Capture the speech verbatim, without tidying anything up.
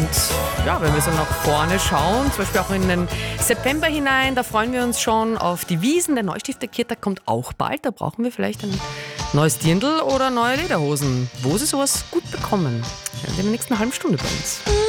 ja, wenn wir so nach vorne schauen, zum Beispiel auch in den September hinein, da freuen wir uns schon auf die Wiesn. Der Neustifter Kirtag kommt auch bald. Da brauchen wir vielleicht ein neues Dirndl oder neue Lederhosen. Wo Sie sowas gut bekommen, werden Sie in der nächsten halben Stunde bei uns.